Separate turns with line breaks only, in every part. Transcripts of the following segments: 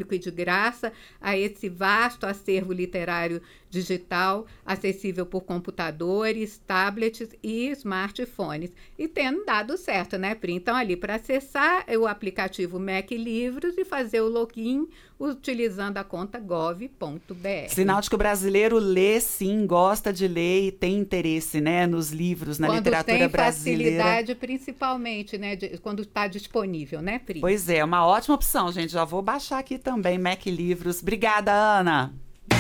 público e de graça a esse vasto acervo literário digital, acessível por computadores, tablets e smartphones. E tendo dado certo, né, Pri? Então, ali para acessar o aplicativo Mac Livros e fazer o login utilizando a conta gov.br.
Sinal de que o brasileiro lê, sim, gosta de ler e tem interesse, né, nos livros, na literatura brasileira.
Quando tem facilidade, principalmente, né, quando está disponível, né, Pri?
Pois é, uma ótima opção, gente. Já vou baixar aqui também, Mac Livros. Obrigada, Ana.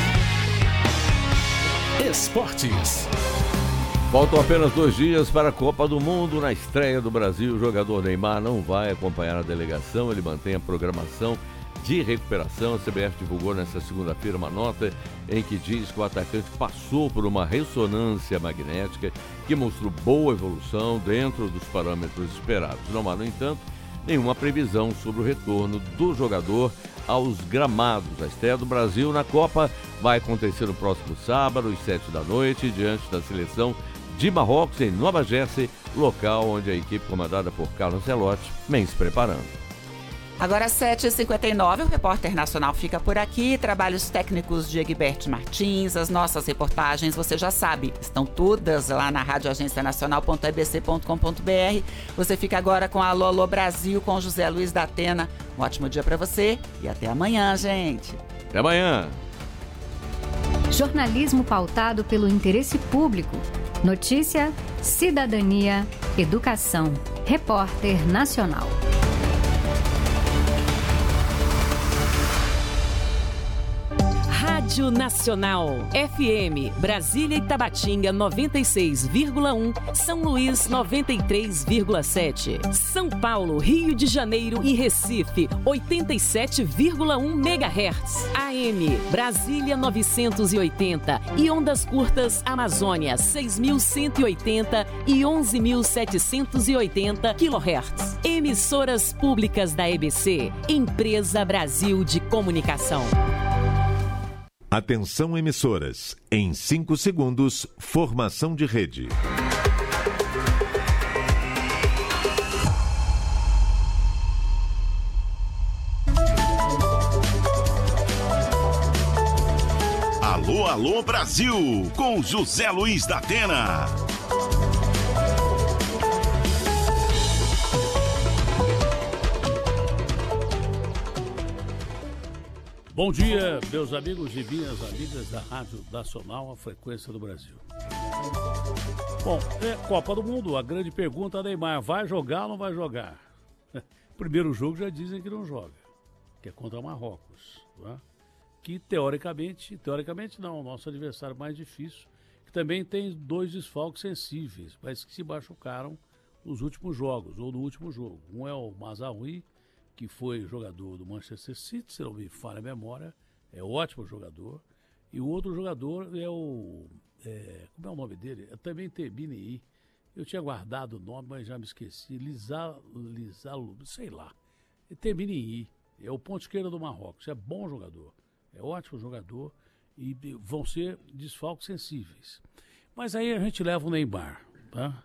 Esportes. Faltam apenas 2 dias para a Copa do Mundo. Na estreia do Brasil, o jogador Neymar não vai acompanhar a delegação. Ele mantém a programação de recuperação. A CBF divulgou nesta segunda-feira uma nota em que diz que o atacante passou por uma ressonância magnética que mostrou boa evolução dentro dos parâmetros esperados. Não há, no entanto, nenhuma previsão sobre o retorno do jogador aos gramados. A estreia do Brasil na Copa vai acontecer no próximo sábado, às 7h, diante da seleção de Marrocos, em Nova Jersey, local onde a equipe comandada por Carlo Ancelotti vem se preparando.
Agora 7h59, o Repórter Nacional fica por aqui. Trabalhos técnicos de Egberto Martins. As nossas reportagens, você já sabe, estão todas lá na radioagencianacional.ebc.com.br. Você fica agora com a Alô Alô Brasil com José Luiz da Atena. Um ótimo dia para você e até amanhã, gente.
Até amanhã.
Jornalismo pautado pelo interesse público. Notícia, cidadania, educação. Repórter Nacional.
Rádio Nacional, FM, Brasília e Tabatinga 96,1, São Luís 93,7, São Paulo, Rio de Janeiro e Recife 87,1 MHz, AM, Brasília 980 e ondas curtas Amazônia 6.180 e 11.780 kHz. Emissoras públicas da EBC, Empresa Brasil de Comunicação.
Atenção, emissoras. Em 5 segundos, formação de rede.
Alô, alô, Brasil, com José Luiz da Atena.
Bom dia, meus amigos e minhas amigas da Rádio Nacional, a frequência do Brasil. Bom, Copa do Mundo, a grande pergunta, Neymar, vai jogar ou não vai jogar? Primeiro jogo já dizem que não joga, que é contra Marrocos, né? Que teoricamente não, o nosso adversário mais difícil, que também tem 2 desfalques sensíveis, mas que se machucaram nos últimos jogos, ou no último jogo. Um é o Mazraoui, que foi jogador do Manchester City, se não me falha a memória, é ótimo jogador. E o outro jogador é o... como é o nome dele? Também Tebini. Eu tinha guardado o nome, mas já me esqueci. Lizalo, sei lá. Tebini. É o ponto esquerdo do Marrocos. É bom jogador. É ótimo jogador. E vão ser desfalques sensíveis. Mas aí a gente leva o Neymar. Tá?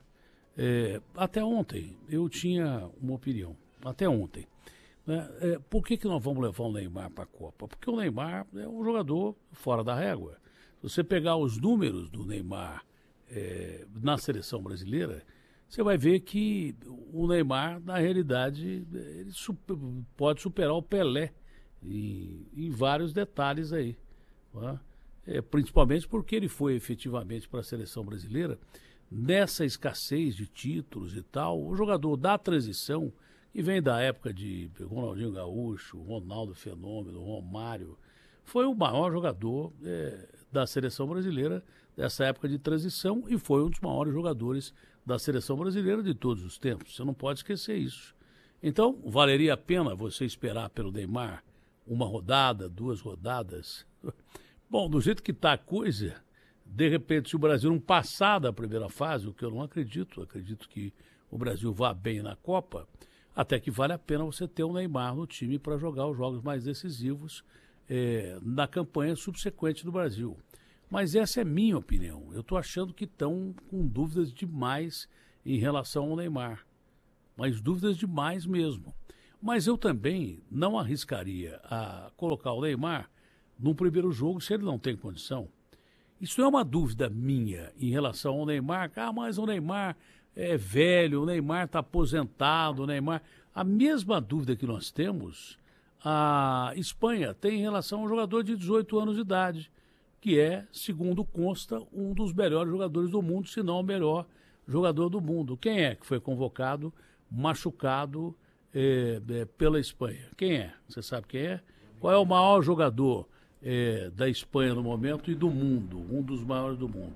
Até ontem eu tinha uma opinião. Até ontem. Por que nós vamos levar o Neymar para a Copa? Porque o Neymar é um jogador fora da régua. Se você pegar os números do Neymar na seleção brasileira, você vai ver que o Neymar, na realidade, ele pode superar o Pelé em vários detalhes aí. Né? Principalmente porque ele foi efetivamente para a seleção brasileira, nessa escassez de títulos e tal, o jogador da transição, que vem da época de Ronaldinho Gaúcho, Ronaldo Fenômeno, Romário, foi o maior jogador da seleção brasileira dessa época de transição e foi um dos maiores jogadores da seleção brasileira de todos os tempos. Você não pode esquecer isso. Então, valeria a pena você esperar pelo Neymar 1 rodada, 2 rodadas? Bom, do jeito que está a coisa, de repente, se o Brasil não passar da primeira fase, o que eu não acredito que o Brasil vá bem na Copa, até que vale a pena você ter o Neymar no time para jogar os jogos mais decisivos na campanha subsequente do Brasil. Mas essa é minha opinião. Eu estou achando que estão com dúvidas demais em relação ao Neymar. Mas dúvidas demais mesmo. Mas eu também não arriscaria a colocar o Neymar no primeiro jogo se ele não tem condição. Isso não é uma dúvida minha em relação ao Neymar. Mas o Neymar é velho, o Neymar está aposentado, o Neymar... A mesma dúvida que nós temos, a Espanha tem em relação a um jogador de 18 anos de idade, que é, segundo consta, um dos melhores jogadores do mundo, se não o melhor jogador do mundo. Quem é que foi convocado, machucado pela Espanha? Quem é? Você sabe quem é? Qual é o maior jogador da Espanha no momento e do mundo? Um dos maiores do mundo.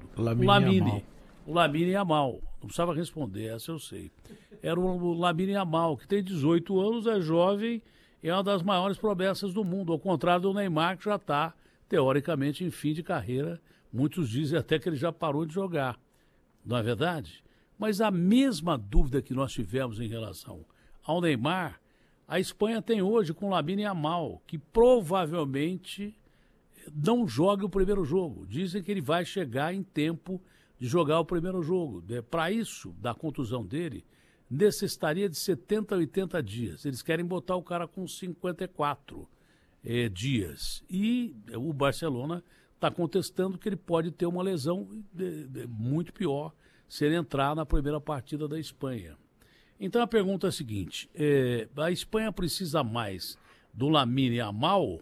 O Lamine Yamal. Não precisava responder, essa eu sei. Era o Lamine Yamal, que tem 18 anos, é jovem, é uma das maiores promessas do mundo, ao contrário do Neymar, que já está, teoricamente, em fim de carreira. Muitos dizem até que ele já parou de jogar. Não é verdade? Mas a mesma dúvida que nós tivemos em relação ao Neymar, a Espanha tem hoje com o Lamine Yamal, que provavelmente não joga o primeiro jogo. Dizem que ele vai chegar em tempo de jogar o primeiro jogo. Para isso, da contusão dele, necessitaria de 70 a 80 dias. Eles querem botar o cara com 54 dias. E o Barcelona está contestando que ele pode ter uma lesão muito pior se ele entrar na primeira partida da Espanha. Então a pergunta é a seguinte, a Espanha precisa mais do Lamine Yamal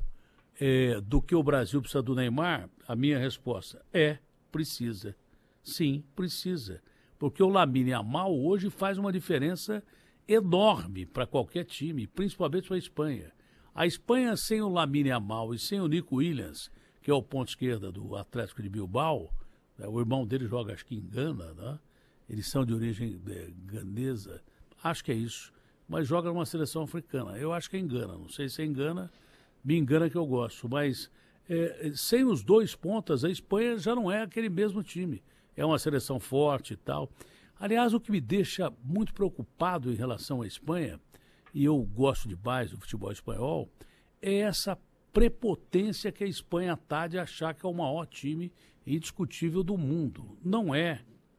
do que o Brasil precisa do Neymar? A minha resposta precisa. Sim, precisa. Porque o Lamine Yamal hoje faz uma diferença enorme para qualquer time, principalmente para a Espanha. A Espanha sem o Lamine Yamal e sem o Nico Williams, que é o ponto esquerda do Atlético de Bilbao, o irmão dele joga acho que em Gana, né? Eles são de origem ganesa, acho que é isso, mas joga numa seleção africana. Eu acho que é em Gana, não sei se é em Gana, me engana que eu gosto, mas sem os dois pontas, a Espanha já não é aquele mesmo time. É uma seleção forte e tal. Aliás, o que me deixa muito preocupado em relação à Espanha, e eu gosto demais do futebol espanhol, é essa prepotência que a Espanha está de achar que é o maior time indiscutível do mundo. Não é.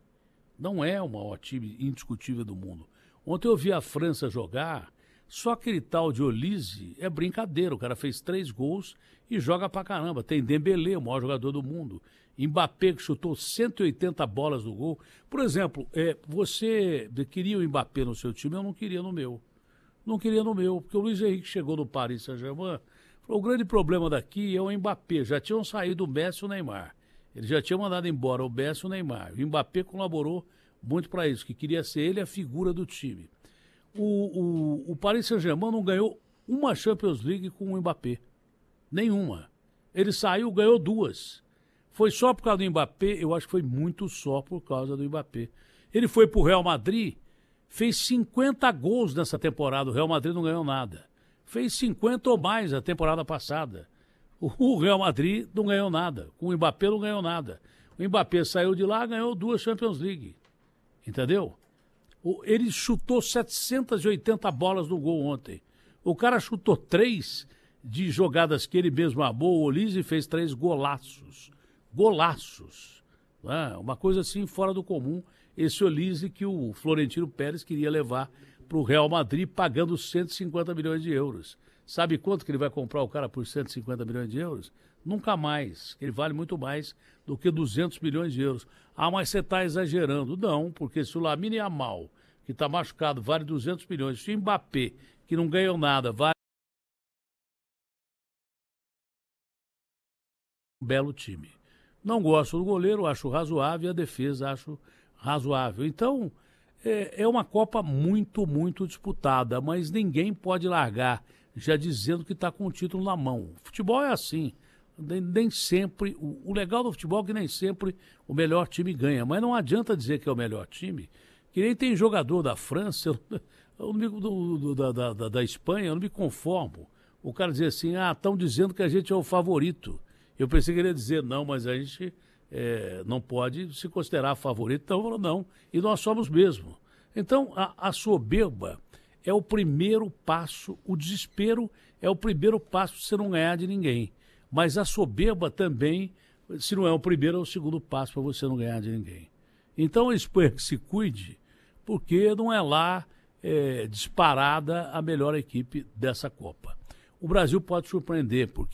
Não é o maior time indiscutível do mundo. Ontem eu vi a França jogar, só aquele tal de Olise é brincadeira. O cara fez 3 gols e joga pra caramba. Tem Dembélé, o maior jogador do mundo. Mbappé, que chutou 180 bolas no gol. Por exemplo, você queria o Mbappé no seu time, eu não queria no meu. Não queria no meu, porque o Luiz Henrique chegou no Paris Saint-Germain, falou, o grande problema daqui é o Mbappé. Já tinham saído o Messi e o Neymar. Ele já tinha mandado embora o Messi e o Neymar. O Mbappé colaborou muito para isso, que queria ser ele a figura do time. O Paris Saint-Germain não ganhou uma Champions League com o Mbappé. Nenhuma. Ele saiu, ganhou 2. Foi só por causa do Mbappé? Eu acho que foi muito só por causa do Mbappé. Ele foi pro Real Madrid, fez 50 gols nessa temporada. O Real Madrid não ganhou nada. Fez 50 ou mais a temporada passada. O Real Madrid não ganhou nada. Com o Mbappé não ganhou nada. O Mbappé saiu de lá, ganhou 2 Champions League. Entendeu? Ele chutou 780 bolas no gol ontem. O cara chutou 3 de jogadas que ele mesmo amou. O Olise fez 3 golaços. Golaços. Né? Uma coisa assim fora do comum. Esse Olise que o Florentino Pérez queria levar para o Real Madrid pagando 150 milhões de euros. Sabe quanto que ele vai comprar o cara por 150 milhões de euros? Nunca mais. Ele vale muito mais do que 200 milhões de euros. Ah, mas você está exagerando. Não, porque se o Lamine Yamal, que está machucado, vale 200 milhões, se o Mbappé, que não ganhou nada, vale um belo time. Não gosto do goleiro, acho razoável, e a defesa acho razoável. Então, é uma Copa muito, muito disputada, mas ninguém pode largar já dizendo que está com o título na mão. O futebol é assim. Nem sempre, o legal do futebol é que nem sempre o melhor time ganha, mas não adianta dizer que é o melhor time, que nem tem jogador da França, da Espanha, eu não me conformo. O cara dizer assim, estão dizendo que a gente é o favorito. Eu pensei que ele ia dizer, não, mas a gente não pode se considerar favorito, então não, e nós somos mesmo. Então, a soberba é o primeiro passo, o desespero é o primeiro passo para você não ganhar de ninguém. Mas a soberba também, se não é o primeiro, é o segundo passo para você não ganhar de ninguém. Então a Espanha que se cuide, porque não é lá disparada a melhor equipe dessa Copa. O Brasil pode surpreender, porque